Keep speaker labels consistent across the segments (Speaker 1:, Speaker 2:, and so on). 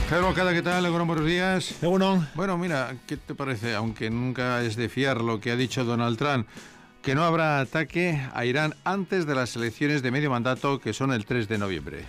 Speaker 1: Javier Bocada, ¿qué tal? Buenos días.
Speaker 2: Egunon.
Speaker 1: Bueno, mira, ¿qué te parece? Aunque nunca es de fiar lo que ha dicho Donald Trump, que no habrá ataque a Irán antes de las elecciones de medio mandato, que son el 3 de noviembre.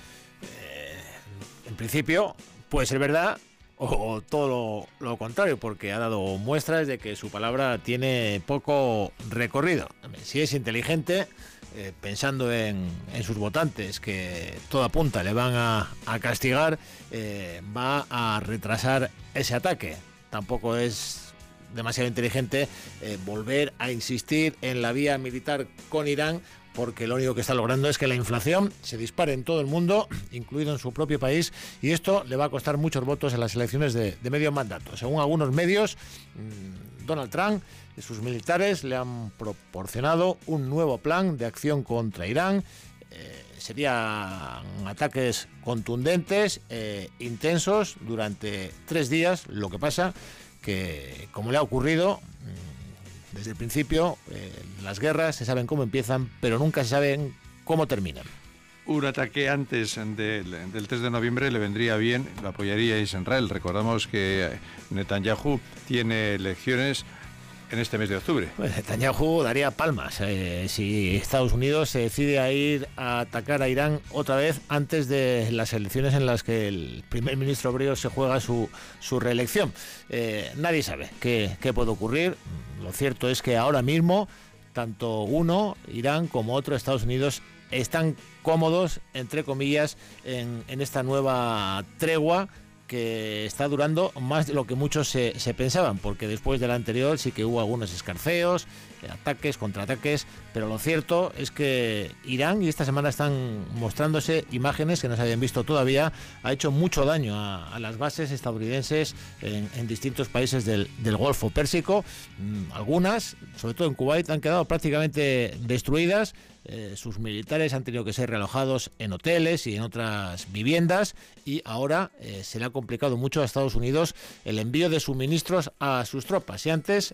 Speaker 2: En principio puede ser verdad o todo lo contrario, porque ha dado muestras de que su palabra tiene poco recorrido. Si es inteligente, pensando en sus votantes, que todo apunta le van a castigar, va a retrasar ese ataque. Tampoco es demasiado inteligente volver a insistir en la vía militar con Irán, porque lo único que está logrando es que la inflación se dispare en todo el mundo, incluido en su propio país, y esto le va a costar muchos votos en las elecciones de medio mandato. Según algunos medios, Donald Trump y sus militares le han proporcionado un nuevo plan de acción contra Irán. Serían ataques contundentes, intensos, durante 3 días. Lo que pasa que, como le ha ocurrido desde el principio, las guerras se saben cómo empiezan, pero nunca se saben cómo terminan.
Speaker 1: Un ataque antes del 3 de noviembre le vendría bien, lo apoyaría a Israel. Recordamos que Netanyahu tiene elecciones en este mes de octubre.
Speaker 2: Pues Netanyahu daría palmas si Estados Unidos se decide a ir a atacar a Irán otra vez antes de las elecciones en las que el primer ministro hebreo se juega su reelección. Nadie sabe qué puede ocurrir. Lo cierto es que ahora mismo tanto uno, Irán, como otro, Estados Unidos, están cómodos, entre comillas, en esta nueva tregua que está durando más de lo que muchos se pensaban, porque después de la anterior sí que hubo algunos escarceos, ataques, contraataques, pero lo cierto es que Irán, y esta semana están mostrándose imágenes que no se habían visto todavía, ha hecho mucho daño a las bases estadounidenses en distintos países del Golfo Pérsico. Algunas, sobre todo en Kuwait, han quedado prácticamente destruidas. Sus militares han tenido que ser realojados en hoteles y en otras viviendas, y ahora se le ha complicado mucho a Estados Unidos el envío de suministros a sus tropas. Y antes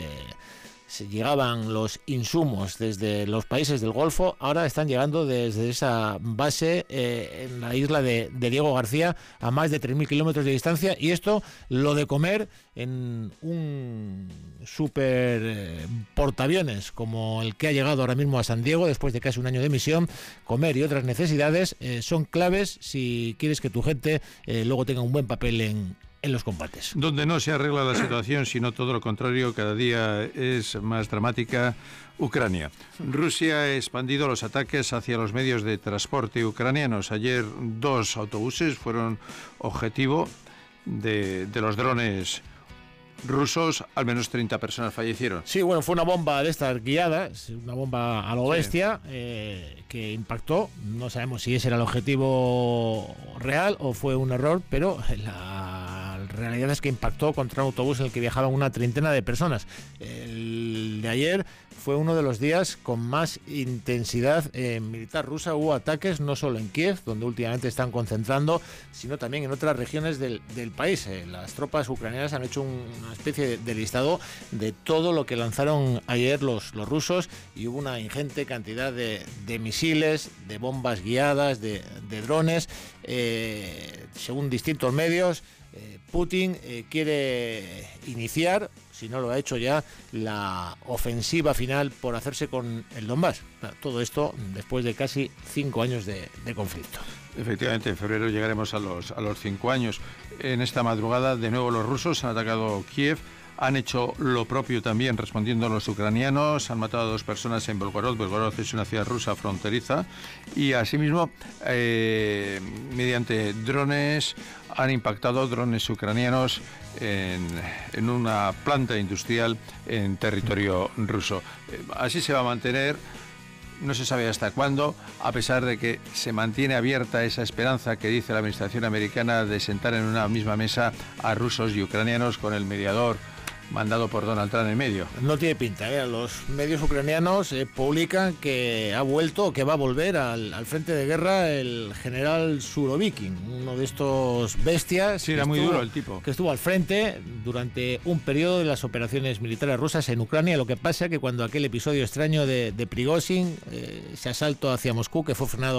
Speaker 2: se llegaban los insumos desde los países del Golfo, ahora están llegando desde esa base en la isla de Diego García, a más de 3.000 kilómetros de distancia, y esto, lo de comer en un super portaaviones como el que ha llegado ahora mismo a San Diego después de casi un año de misión, comer y otras necesidades son claves si quieres que tu gente luego tenga un buen papel en los combates.
Speaker 1: Donde no se arregla la situación, sino todo lo contrario, cada día es más dramática, Ucrania. Rusia ha expandido los ataques hacia los medios de transporte ucranianos. Ayer 2 autobuses fueron objetivo de los drones rusos, al menos 30 personas fallecieron.
Speaker 2: Sí, bueno, fue una bomba de estas guiadas, una bomba a lo bestia, que impactó. No sabemos si ese era el objetivo real o fue un error, pero la realidad es que impactó contra un autobús en el que viajaban una treintena de personas. El de ayer fue uno de los días con más intensidad militar rusa. Hubo ataques no solo en Kiev, donde últimamente están concentrando, sino también en otras regiones del país. Las tropas ucranianas han hecho una especie de listado de todo lo que lanzaron ayer los rusos, y hubo una ingente cantidad de misiles, de bombas guiadas, de drones. Según distintos medios, Putin quiere iniciar, si no lo ha hecho ya, la ofensiva final por hacerse con el Donbass. Todo esto después de casi 5 años de conflicto.
Speaker 1: Efectivamente, en febrero llegaremos a los 5 años. En esta madrugada, de nuevo, los rusos han atacado Kiev. Han hecho lo propio también respondiendo a los ucranianos. Han matado a 2 personas en Belgorod. Belgorod es una ciudad rusa fronteriza. Y asimismo, mediante drones, han impactado drones ucranianos en una planta industrial en territorio ruso. Así se va a mantener. No se sabe hasta cuándo, a pesar de que se mantiene abierta esa esperanza que dice la administración americana de sentar en una misma mesa a rusos y ucranianos con el mediador mandado por Donald Trump en medio.
Speaker 2: No tiene pinta, ¿eh? Los medios ucranianos publican que ha vuelto, que va a volver al frente de guerra el general Surovikin, uno de estos bestias.
Speaker 1: Sí, era muy duro el tipo.
Speaker 2: Que estuvo al frente durante un periodo de las operaciones militares rusas en Ucrania. Lo que pasa es que cuando aquel episodio extraño de Prigozhin, ese asalto hacia Moscú, que fue frenado